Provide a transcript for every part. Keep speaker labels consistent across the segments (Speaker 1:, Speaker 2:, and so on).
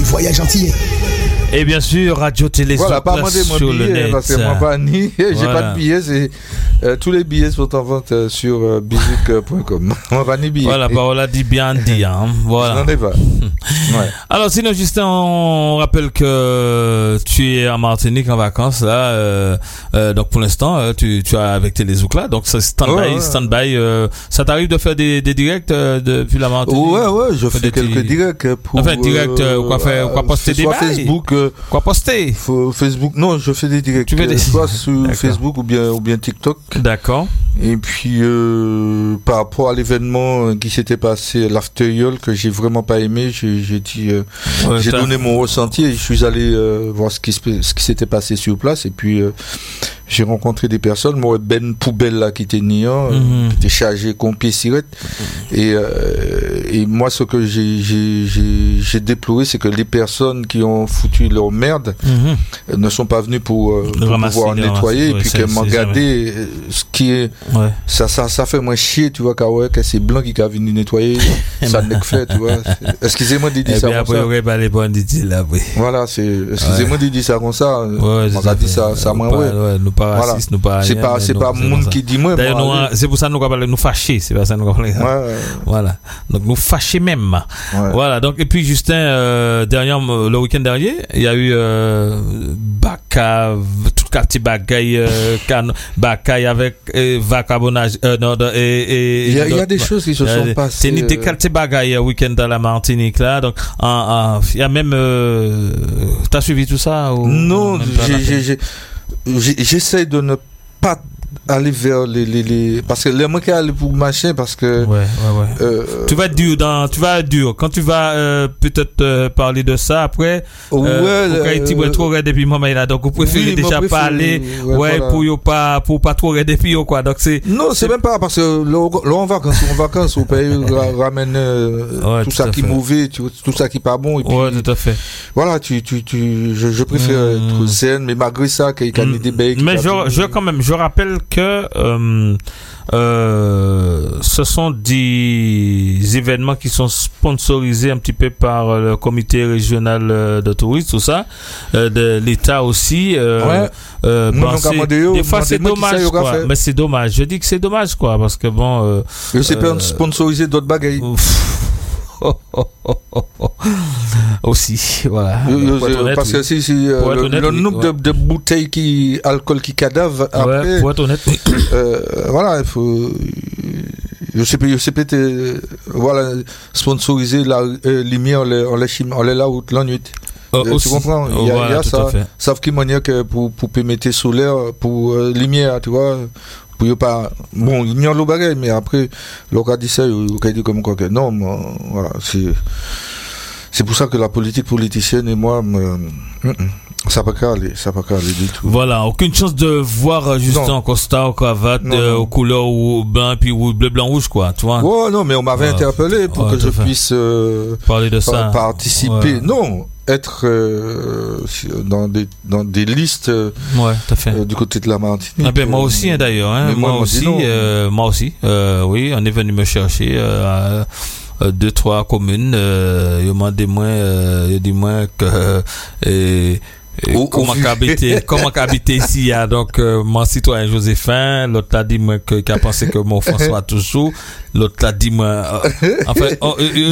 Speaker 1: voyage antillais.
Speaker 2: Et bien sûr, Radio Télé
Speaker 3: voilà, pas demander mon billet parce que moi pas ni j'ai pas de billets, c'est tous les billets sont en vente sur bizouk.com. Moi pas ni billets.
Speaker 2: Voilà, bah on l'a dit bien dit hein. Voilà.
Speaker 3: Je n'en ai pas. Ouais.
Speaker 2: Alors sinon Justin, on rappelle que tu es en Martinique en vacances là donc pour l'instant tu es avec Télézouk là, donc c'est stand-by ça t'arrive de faire des directs depuis la Martinique?
Speaker 3: Ouais, je fais quelques directs pour
Speaker 2: direct quoi poster des bails
Speaker 3: Facebook
Speaker 2: quoi poster
Speaker 3: Facebook. Non, je fais des directs soit sur Facebook ou bien TikTok.
Speaker 2: D'accord.
Speaker 3: Et puis par rapport à l'événement qui s'était passé, l'After Yol, que j'ai vraiment pas aimé, j'ai dit j'ai donné mon ressenti et je suis allé voir ce qui s'était passé sur place, et puis j'ai rencontré des personnes, moi Ben Poubelle là qui était niant, qui était chargé compier sirette, et moi ce que j'ai déploré, c'est que les personnes qui ont foutu leur merde ne sont pas venues pour pouvoir nettoyer, et puis qu'elles m'ont gardé ce qui est ça fait moins chier, tu vois, que c'est blanc qui a venu nettoyer ça n'est que fait, tu vois. Excusez-moi de dire ça comme ça. Voilà, excusez-moi de dire ça comme ça. On a dit ça
Speaker 2: nous pas racistes, nous pas.
Speaker 3: C'est pas monde qui dit moi.
Speaker 2: D'ailleurs, c'est pour ça nous parler nous fâcher, c'est pas ça nous parler. Voilà. Donc nous fâcher même. Voilà. Donc et puis Justin, le week-end dernier, il y a eu Baka, tout quartier bagaille bagaille avec vacabonage il
Speaker 3: y a des choses qui se sont passées.
Speaker 2: C'est des quartiers bagaille week-end dans la Martinique là, donc il y a même t'as suivi tout ça ou
Speaker 3: non, j'essaie de ne pas aller vers les parce que les mots qui aller pour machin, parce que
Speaker 2: tu vas être dur quand tu vas peut-être parler de ça après pour trop regarder depuis maman là, donc vous préférez déjà parler pour pas trop regarder depuis quoi, donc c'est
Speaker 3: non, c'est même pas parce que là en vacances au pays ramène tout ça qui est mauvais, tout ça qui est pas bon, et puis
Speaker 2: tout à fait,
Speaker 3: voilà, je préfère être zen, mais malgré ça qu'il y a des baies,
Speaker 2: mais je rappelle que ce sont des événements qui sont sponsorisés un petit peu par le comité régional de tourisme, tout ça, de l'État aussi. Des fois c'est dommage, quoi. Mais c'est dommage. Je dis que c'est dommage, quoi, parce que bon.
Speaker 3: c'est sponsoriser d'autres bagailles.
Speaker 2: Aussi, voilà.
Speaker 3: Parce que si le nombre de bouteilles alcool qui cadavre après,
Speaker 2: pour être honnête,
Speaker 3: voilà, il faut. Je sais peut-être voilà, sponsoriser la lumière en les là où la nuit. Tu comprends? Il y a ça. Sauf qu'il manière que pour permettre solaire, pour lumière, tu vois. Pour pas bon, il y a le bagage, mais après l'on a dit ça, il a dit comme quoi que non, voilà, c'est pour ça que la politique politicienne et moi ça pas qu'à aller du tout.
Speaker 2: Voilà, aucune chance de voir juste en costard, cravate, aux couleurs ou blanc puis ou bleu blanc rouge, quoi, tu vois.
Speaker 3: Non, mais on m'avait interpellé pour que je puisse
Speaker 2: parler de ça,
Speaker 3: participer. Non, être dans des listes du côté de la Martinique.
Speaker 2: Ah ben moi aussi d'ailleurs, hein, moi aussi, oui, on est venu me chercher 2-3 communes, il m'a dit moins que comment qu'habiter ici, donc mon citoyen Joséphin, l'autre l'a dit moi qu'il a pensé que mon François toujours, l'autre l'a dit moi il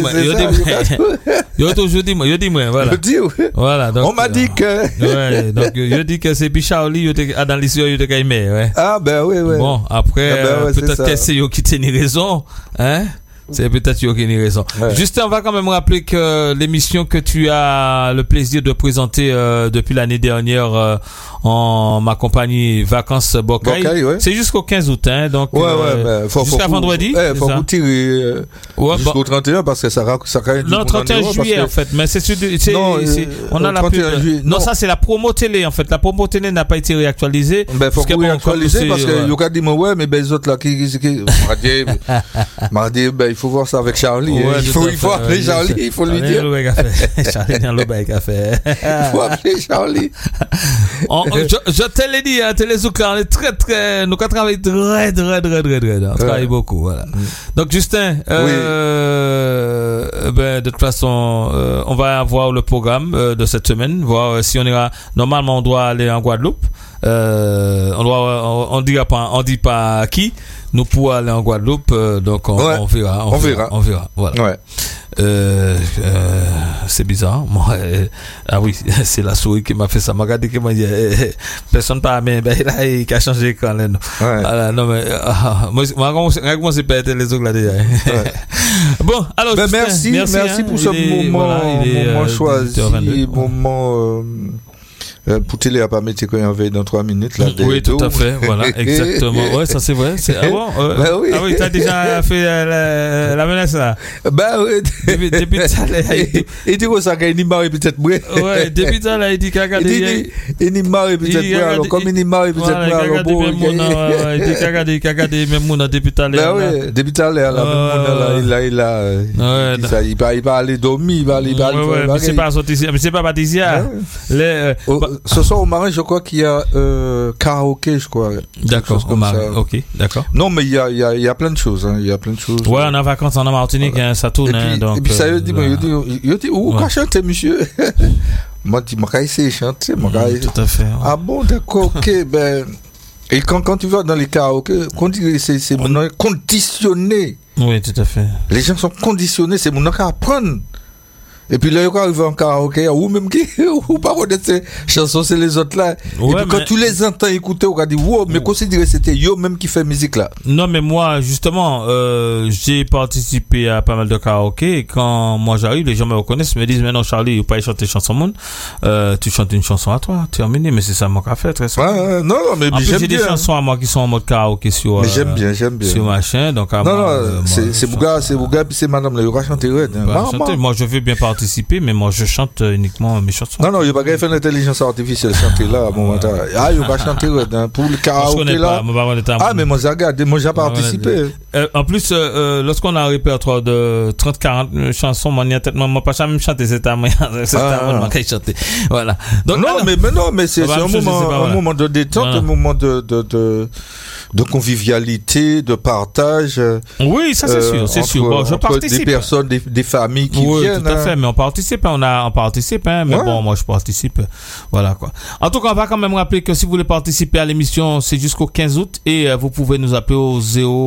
Speaker 2: a toujours dit moi voilà, donc
Speaker 3: on m'a dit que
Speaker 2: donc il dit que c'est Charlie dans l'histoire il était aimé,
Speaker 3: ah ben oui.
Speaker 2: Bon après peut-être que c'est eux qui tiennent raison, hein. C'est peut-être qu'il y a aucune raison. Justin, on va quand même rappeler que l'émission que tu as le plaisir de présenter depuis l'année dernière en ma compagnie Vacances Bocaille, c'est jusqu'au 15 août, hein, donc jusqu'à vendredi.
Speaker 3: Faut vous tirer jusqu'au 31 parce que ça
Speaker 2: non, 31 juillet en fait, mais on a la pub. Non, ça c'est la promo télé en fait. La promo télé n'a pas été réactualisée.
Speaker 3: Faut réactualiser parce que Yoka dit moi mais les autres là qui m'a dit il faut voir ça avec Charlie. Il faut appeler Charlie, il faut lui dire.
Speaker 2: Charlie dans le bail café.
Speaker 3: Il faut appeler Charlie.
Speaker 2: Je te l'ai dit, hein, Télézouka, on est très, nous travaillons très, on travaille beaucoup, voilà. Donc, Justin, de toute façon, on va voir le programme de cette semaine, voir si on ira. Normalement, on doit aller en Guadeloupe. On dit pas qui. Nous pourrons aller en Guadeloupe, donc on verra. Voilà.
Speaker 3: Ouais.
Speaker 2: C'est bizarre. Moi, ah oui, c'est la souris qui m'a fait ça. M'a regardé qui m'a dit personne pas mais là il a changé quand même. Voilà, non mais moi commencé par les autres là déjà. Bon, alors
Speaker 3: merci pour ce moment choisi, moment pour télé à pas mettre quand on veille dans 3 minutes là.
Speaker 2: Oui, tout à fait, voilà, exactement. Ouais, ça c'est vrai. Ah bon?
Speaker 3: Oui.
Speaker 2: Ah oui, t'as déjà fait la menace là.
Speaker 3: Bah oui.
Speaker 2: Depuis ça là.
Speaker 3: Et tu vois ça qu'il n'y marre peut-être moi.
Speaker 2: Ouais, depuis ça là il dit qu'il a gardé.
Speaker 3: Il n'y marre peut-être moi. Alors comme il n'y marre peut-être moi alors bon.
Speaker 2: Il dit qu'il a gardé même mon depuis ça là.
Speaker 3: Bah oui, depuis ça là il va aller dormir, il va aller.
Speaker 2: Ouais, mais c'est pas sorti, mais c'est pas Patricia.
Speaker 3: Ce soir au Marin, je crois qu'il y a karaoké, je crois.
Speaker 2: D'accord, au Marin. Ok, d'accord.
Speaker 3: Non, mais il y a plein de choses. Il y a plein de choses.
Speaker 2: Ouais, on est en vacances en Martinique, ça tourne.
Speaker 3: Et puis ça, il dit, où qu'a chanté, monsieur? Moi, je dis, moi, essayer de chanter.
Speaker 2: Tout à fait.
Speaker 3: Ah bon, d'accord, ok, ben. Et quand tu vas dans les karaokés, c'est conditionné.
Speaker 2: Oui, tout à fait.
Speaker 3: Les gens sont conditionnés, c'est mon nom qu'à apprendre. Et puis là, il arrive en karaoké, ou même qui, ou pas connaître ces chansons, c'est les autres là. Ouais, et puis quand tu les entends écouter, on va dire, wow, mais considérer c'était yo même qui fait musique là.
Speaker 2: Non, mais moi, justement, j'ai participé à pas mal de karaoké, et quand moi j'arrive, les gens me reconnaissent, me disent, mais non, Charlie, il faut pas chanter chanson monde, tu chantes une chanson à toi, terminé, mais c'est ça, moi, qu'a fait, très souvent.
Speaker 3: Non, mais
Speaker 2: en plus,
Speaker 3: j'aime
Speaker 2: j'ai
Speaker 3: bien.
Speaker 2: Des chansons à moi qui sont en mode karaoké sur.
Speaker 3: Mais j'aime bien.
Speaker 2: Sur machin, donc à
Speaker 3: c'est Bouga, puis c'est madame, là, il va chanter,
Speaker 2: moi, je veux bien participer, mais moi je chante uniquement mes chansons.
Speaker 3: Non, il n'y a pas faire l'intelligence artificielle chanter là à mon moment. Ah, il va chanter pour le karaoké là. Mais moi j'ai regardé, moi j'ai participé.
Speaker 2: En plus, lorsqu'on a un répertoire de 30-40 chansons, moi moi pas jamais chanter, c'est à moi qui chanter. Voilà. Donc
Speaker 3: mais c'est un moment de détente, un moment de convivialité, de partage.
Speaker 2: Oui, ça c'est sûr. Bon, je participe.
Speaker 3: Des personnes, des familles qui viennent.
Speaker 2: Tout à fait, mais on participe, mais bon, moi je participe. Voilà quoi. En tout cas, on va quand même rappeler que si vous voulez participer à l'émission, c'est jusqu'au 15 août et vous pouvez nous appeler au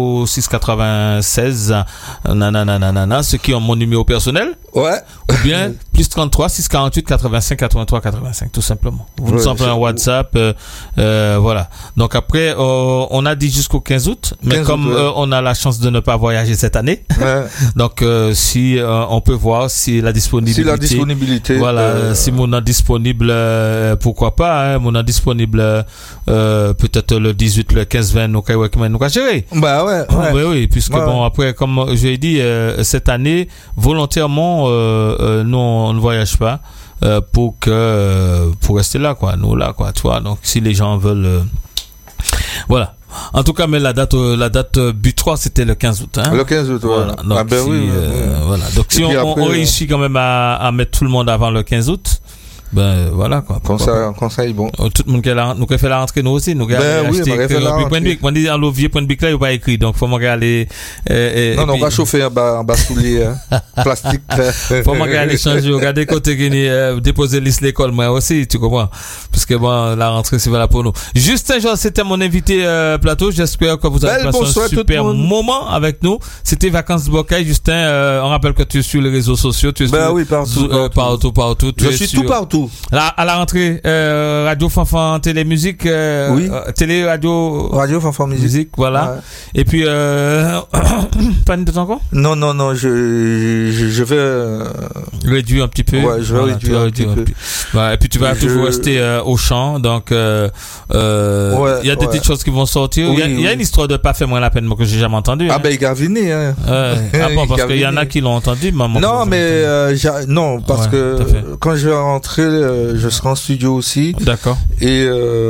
Speaker 2: 0696 ceux qui ont mon numéro personnel.
Speaker 3: Ouais.
Speaker 2: Ou bien plus 33 648 85 83 85 tout simplement. Vous nous envoyez un WhatsApp voilà. Donc après on a dit jusqu'au 15 août, mais comme on a la chance de ne pas voyager cette année. Ouais. Donc si on peut voir si la disponibilité. Voilà, si mon est disponible pourquoi pas mon est disponible peut-être le 18 le 15 20 nous gérer.
Speaker 3: Bah ouais.
Speaker 2: Oui, puisque bon après comme j'ai dit cette année volontairement nous on ne voyage pas pour rester là quoi, nous là quoi, tu vois. Donc si les gens veulent voilà. En tout cas, mais la date butoir c'était le 15 août. Hein?
Speaker 3: Le 15 août, voilà.
Speaker 2: Donc, voilà. Donc si on réussit quand même à mettre tout le monde avant le 15 août, ben voilà quoi.
Speaker 3: Conseil bon.
Speaker 2: Tout le monde nous fait la rentrée nous aussi, nous point dit en vieux point de bic là il pas écrit donc faut aller
Speaker 3: non on va chauffer en bas soulier plastique.
Speaker 2: Faut aller changer regarder côté déposer liste l'école moi aussi tu comprends parce que bon la rentrée c'est voilà pour nous. Justin Jean c'était mon invité plateau, j'espère que vous avez passé un super moment avec nous. C'était Vacances Bocay. Justin, on rappelle que tu es sur les réseaux sociaux, tu es partout.
Speaker 3: Je suis tout partout.
Speaker 2: Là, à la rentrée, Radio Fanfan Télé Musique, Télé Radio
Speaker 3: Fanfan Musique,
Speaker 2: voilà. Ouais. Et puis, pas de temps encore?
Speaker 3: Non, je vais
Speaker 2: réduire un petit peu.
Speaker 3: Ouais, je vais réduire un petit peu.
Speaker 2: Ouais, et puis tu vas toujours rester au chant, donc il y a des petites choses qui vont sortir. Il y a une histoire de pas faire moins la peine que j'ai jamais entendu.
Speaker 3: Ah ben il a venu hein.
Speaker 2: Bon parce qu'il y en a qui l'ont entendu, maman.
Speaker 3: Non mais non parce que quand je vais rentrer je serai en studio aussi.
Speaker 2: D'accord.
Speaker 3: Et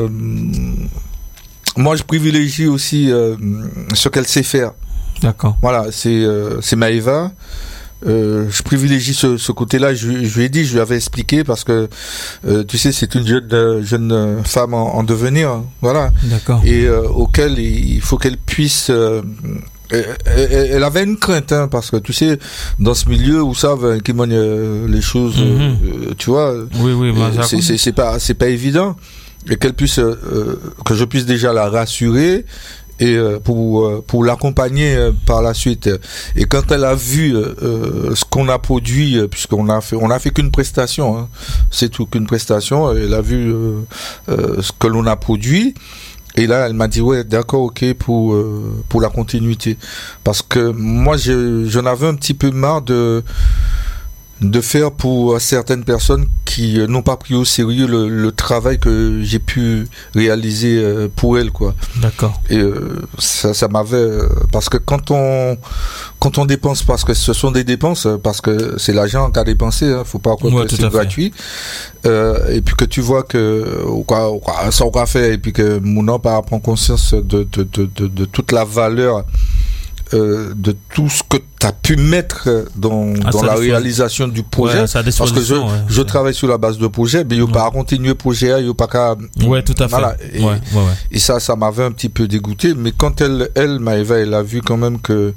Speaker 3: moi je privilégie aussi ce qu'elle sait faire.
Speaker 2: D'accord.
Speaker 3: Voilà, c'est Maëva. je privilégie ce côté-là. Je lui ai dit, je lui avais expliqué parce que tu sais, c'est une jeune femme en devenir, voilà.
Speaker 2: D'accord.
Speaker 3: Et auquel il faut qu'elle puisse. Elle avait une crainte, hein, parce que tu sais, dans ce milieu où ça va, qui mène les choses, tu vois.
Speaker 2: Oui,
Speaker 3: c'est pas évident, et qu'elle puisse, que je puisse déjà la rassurer. Et pour l'accompagner par la suite. Et quand elle a vu ce qu'on a produit, puisqu'on a fait qu'une prestation, hein, c'est tout, qu'une prestation. Elle a vu ce que l'on a produit. Et là, elle m'a dit ouais, d'accord, ok, pour la continuité. Parce que moi, j'en avais un petit peu marre de faire pour certaines personnes qui n'ont pas pris au sérieux le travail que j'ai pu réaliser pour elles, quoi.
Speaker 2: D'accord.
Speaker 3: Et ça m'avait, parce que quand on dépense, parce que ce sont des dépenses, parce que c'est l'argent qu'a dépensé, hein, faut pas croire que c'est gratuit. Et puis que tu vois que ça aura fait, et puis que mon homme prend conscience de toute la valeur de tout ce que tu as pu mettre dans la réalisation du projet, parce que je travaille sur la base de projet, mais il n'y a pas continuer le projet, il n'y a pas qu'à...
Speaker 2: Ouais, tout à fait. Voilà.
Speaker 3: Et ça m'avait un petit peu dégoûté, mais quand Maëva, elle a vu quand même que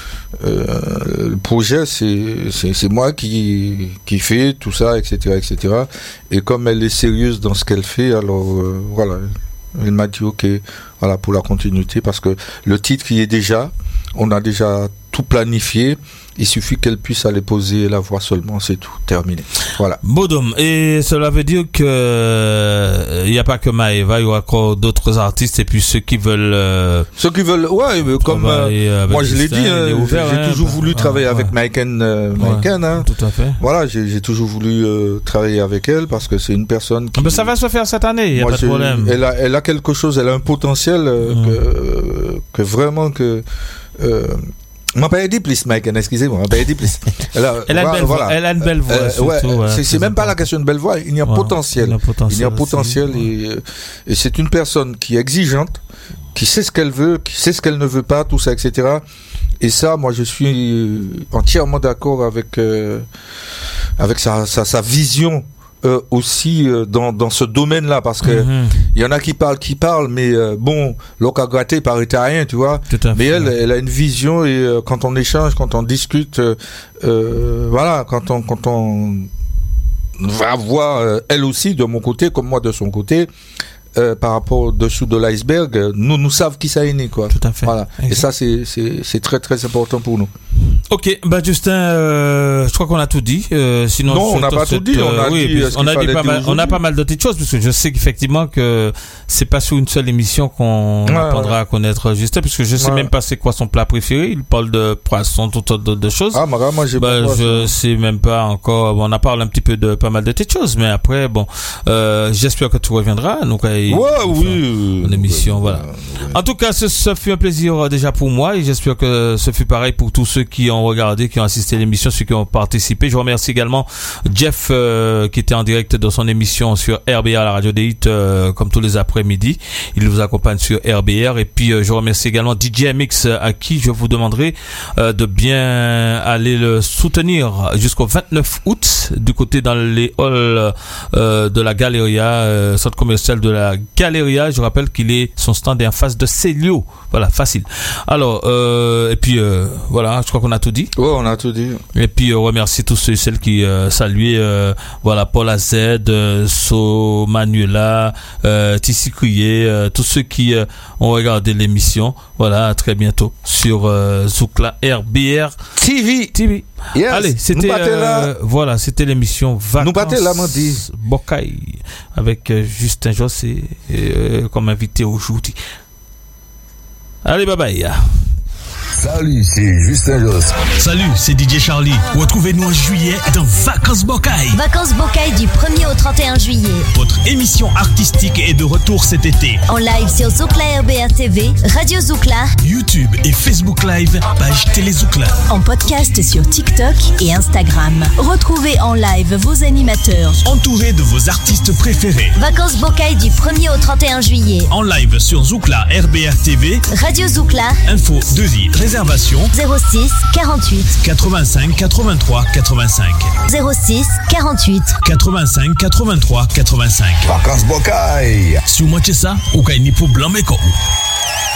Speaker 3: le projet, c'est moi qui fait tout ça, etc., etc. Et comme elle est sérieuse dans ce qu'elle fait, alors voilà, elle m'a dit ok, voilà, pour la continuité, parce que le titre qui est déjà, on a déjà tout planifié. Il suffit qu'elle puisse aller poser la voix seulement, c'est tout, terminé. Voilà.
Speaker 2: Bodom, et cela veut dire que il n'y a pas que Maëva, il y aura encore d'autres artistes, et puis ceux qui veulent,
Speaker 3: ouais, comme moi je l'ai dit, j'ai toujours voulu travailler avec Maïken, hein.
Speaker 2: Tout à fait.
Speaker 3: Voilà, j'ai toujours voulu travailler avec elle, parce que c'est une personne qui...
Speaker 2: Mais ça va se faire cette année, il n'y a pas de problème.
Speaker 3: Elle a quelque chose, elle a un potentiel que vraiment que... m'a pas dit plus, Mike, excusez-moi, m'a pas dit plus.
Speaker 2: Elle a une belle voix.
Speaker 3: C'est même pas la question de belle voix, il y a un potentiel. Il y a un potentiel, et c'est une personne qui est exigeante, qui sait ce qu'elle veut, qui sait ce qu'elle ne veut pas, tout ça, etc. Et ça, moi, je suis entièrement d'accord avec sa vision. Aussi dans ce domaine-là, parce que il y en a qui parlent, mais bon, l'oca gratté paraît à rien, tu vois. Mais elle a une vision, et quand on échange, quand on discute, voilà, quand on va voir elle aussi de mon côté, comme moi de son côté. Par rapport au-dessous de l'iceberg, nous savons qui ça est né, quoi.
Speaker 2: Tout à fait.
Speaker 3: Voilà. Et ça, c'est très très important pour nous.
Speaker 2: Ok, Justin, je crois qu'on a tout dit. Sinon,
Speaker 3: non, on n'a pas tout dit.
Speaker 2: On a pas mal de petites choses, parce que je sais qu'effectivement que c'est pas sur une seule émission qu'on apprendra à connaître Justin, parce que je sais même pas c'est quoi son plat préféré. Il parle de poisson, toutes sortes de choses.
Speaker 3: Ah, moi j'ai
Speaker 2: je sais même pas encore. On a parlé un petit peu de pas mal de petites choses, mais après, bon, j'espère que tu reviendras. Donc,
Speaker 3: oui.
Speaker 2: Une émission, voilà. En tout cas, ce fut un plaisir déjà pour moi, et j'espère que ce fut pareil pour tous ceux qui ont regardé, qui ont assisté à l'émission, ceux qui ont participé. Je remercie également Jeff qui était en direct dans son émission sur RBR, la radio des hits, comme tous les après-midi. Il vous accompagne sur RBR. Et puis je remercie également DJ MX, à qui je vous demanderai de bien aller le soutenir jusqu'au 29 août du côté dans les halls de la Galeria, centre commercial de la Galeria. Je rappelle son stand est en face de Célio. Voilà, facile. Alors, et puis voilà, je crois qu'on a tout dit.
Speaker 3: Ouais, on a tout dit.
Speaker 2: Et puis remercie tous ceux et celles qui saluaient, voilà, Paul AZ, So, Manuela, Tissi Crier, tous ceux qui ont regardé l'émission. Voilà, à très bientôt sur Zoukla RBR TV.
Speaker 3: Yes.
Speaker 2: Allez, c'était voilà, c'était l'émission Vacances Bocaille avec Justin Joss comme invité aujourd'hui. Allez, bye bye.
Speaker 1: Salut, c'est Justin Joss.
Speaker 4: Salut, c'est DJ Charlie. Retrouvez-nous en juillet dans Vacances Bocaille.
Speaker 5: Vacances Bocaille du 1er au 31 juillet.
Speaker 4: Votre émission artistique est de retour cet été.
Speaker 5: En live sur Zoukla RBR TV, Radio Zoukla,
Speaker 4: YouTube et Facebook Live, page Télé Zoukla.
Speaker 5: En podcast sur TikTok et Instagram. Retrouvez en live vos animateurs.
Speaker 4: Entourés de vos artistes préférés.
Speaker 5: Vacances Bocaille du 1er au 31 juillet.
Speaker 4: En live sur Zoukla RBR TV,
Speaker 5: Radio Zoukla,
Speaker 4: Info 2i, Réservation
Speaker 5: 06 48
Speaker 4: 85 83 85.
Speaker 5: 06 48
Speaker 4: 85 83 85.
Speaker 1: Vacances Bocaille.
Speaker 4: Si vous manquez ça, vous avez ni problème avec vous.